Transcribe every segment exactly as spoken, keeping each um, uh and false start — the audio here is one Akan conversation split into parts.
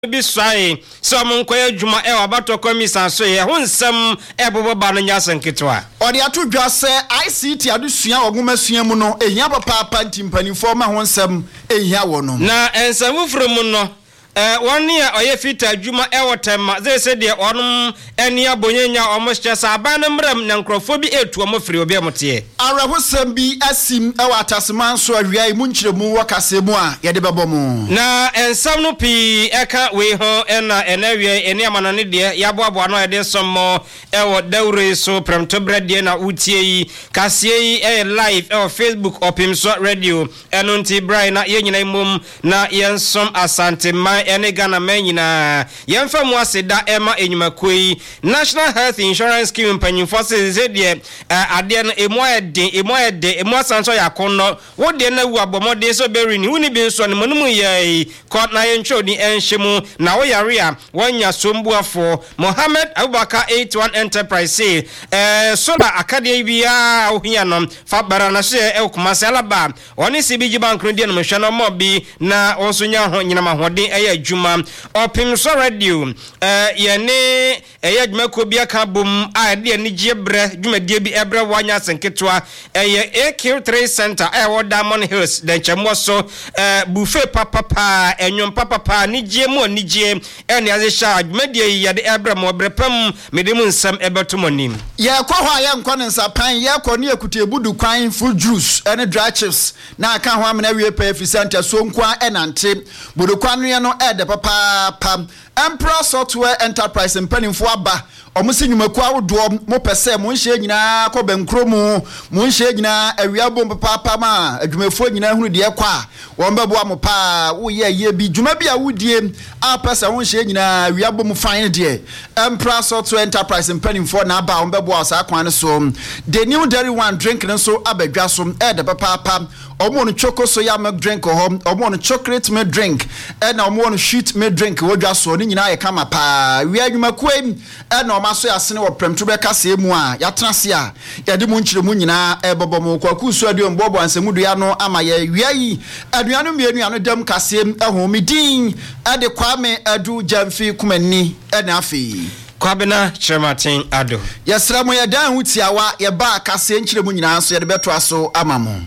bi swai so mo nkoya adwuma e wabato komisa so ye ho nsem e bobo ba no nya sanketwa odi ato dwa se I C T adusua ogumasua mu no ehia papa pa ntimpanifo ma ho nsem ehia wo no na ensem furu mu no eh woni a oye fita adwuma e wotema ze se de onum eni abonyenya omohye saba na mram na nkrofo bi etu omofiri obi amote arahosem bi asim e watasman so awia mu nkyeremu wakasemu a ye de bebo mu na ensam no pi eka we ho ena enawie eni amanane de yaboabo no ede sommo e wo dawre so premto brede na utie yi kasie yi e live e Facebook opimso radio eno nti brai na ye nyina mum na yensom asante man ene Ghana menyina yemfa mu aseda ema enyumakoi National Health Insurance Scheme panyimfo se de ade no emo ede emo ede emo asanso yakono wo de na wu abomode so berini woni bi nso ne monum ye court na yencho ni enhyimu na wo yare a wonya sombuafo Mohammed Abubakar eighty-one Enterprise eh sola akade bia ohia no fa bara na se e Kumasi Alaba oni C B G Bank no de no hwe no mo bi na onso nya ho nyina mahoden eye adwuma opimso radio eh yene eye adwuma ko bia ka bom a de ani gyebre dwumadie bi ebre wanya senketwa eye A Q three Center e wo Diamond Hills de nchemo so eh buffet papa pa enwom papa pa ni gie mu ni gie ene azesha adwumadie ye de ebre mo brepam medemu nsam ebetomonim ye kwa hwa ye nkɔ ne nsapan ye kɔ ne ekutie budu kwan full juice ene dry chips na aka ho amena wie pa efisante so nkwa enante budu kwan no no ede papa pam Emperor Software Enterprise mpanimfo aba omusi nyumaku awodo mo pese mo nhye nyina ko benkro mu mo nhye nyina awia bom papa pam a adwumafo nyina hunu de kwa wo mbebo am pa wo ye ye bi dwuma bi a wodie a pese wo nhye nyina awia bom fan de Emperor Software Enterprise mpanimfo na aba wo mbebo asa kwan so the new dairy one drink no so abadwa so e de papa pam omo no choco soya milk drink ho omo no chocolate milk drink e na omo no sweet milk drink wodwa so ni nyina ye kama pa wi adwumaku e na omaso ya sene wo premto be kase mu a ya tenase a ya de mu nkyire mu nyina e bobo mu kwaku su aduo mbobo ansemu dua no ama ye wi yi aduano mienu ano dam kase e ho midin e de kwame adu jamfi kumani e na afi Kwabena Chematin Ado yesra mo ye dan hutiawa ye ba kase nkyire mu nyina so ye de beto aso amamo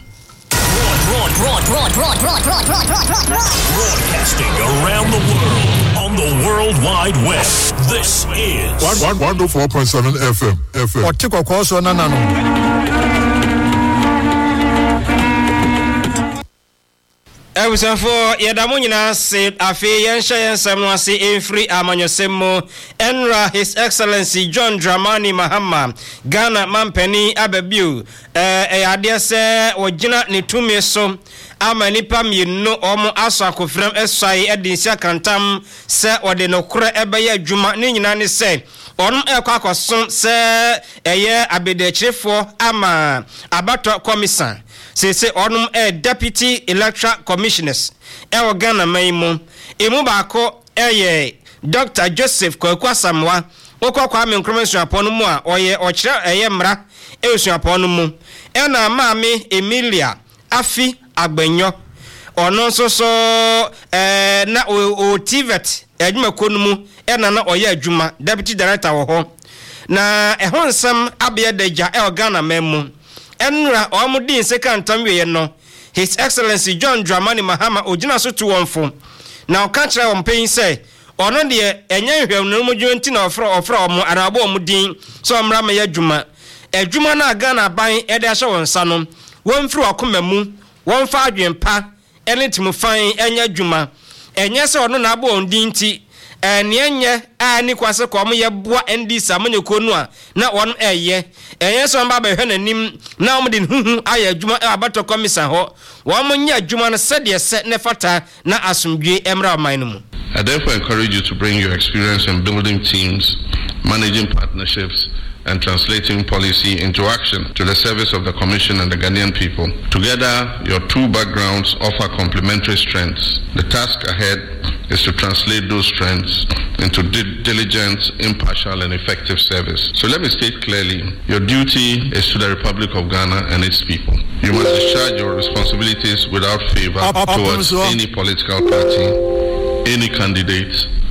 Broadcasting around the world on the World Wide Web. This is one oh four point seven F M. F M. Otiko koso na nanu. Ebusanfo yedamu nyina se afi yensha yensam no ase enfri amanyosemo Enra His Excellency John Dramani Mahama Ghana Mampeni Ababiu eh eyade se wogina ne tumi so ama nipa mienu omo aso akofrem esai edinsia kantam se ode nokore ebeye adwuma ne nyina ne se on ekwa akoso se eye abedechefo ama abato commission se se onum e deputy electoral commissioners e wo Ghana maimu emu baako eye Doctor Joseph Kwaku Samwa okwa ame nkromensu aponu mu a oye okire eye mra esu aponu mu e na maami Emilia Afi Agbenyo ono so so eh na o Tivet adwuma konumu e na na oye adwuma deputy director wo ho na e ho nsam abia daja e Ghana memu enra omudin sekantam we no His Excellency John Dramani Mahama ogina so to wonfo na okachira wonpen say ono de enye hwem no mudwo nti na ofra ofra omo arabo omudin so omra me adwuma adwuma na Ghana ban e de ahye wonsa no wonfiri wakomamu wonfa adwempa enetimu fan enye adwuma enye se ono na abo ondin nti ene enye ani kwase ko mo ye boa N D C amanyeko nu a na won eye enye so mba ba hwe nanim na omde huhu aye adwuma e abato commission ho won mo nya adwuma no se de se ne fata na asomdwe emra man no mu. I therefore encourage you to bring your experience in building teams, managing partnerships, and translating policy into action to the service of the Commission and the Ghanaian people. Together, your two backgrounds offer complementary strengths. The task ahead is to translate those strengths into di- diligent, impartial, and effective service. So let me state clearly, your duty is to the Republic of Ghana and its people. You must discharge your responsibilities without favor towards any political party, any candidate,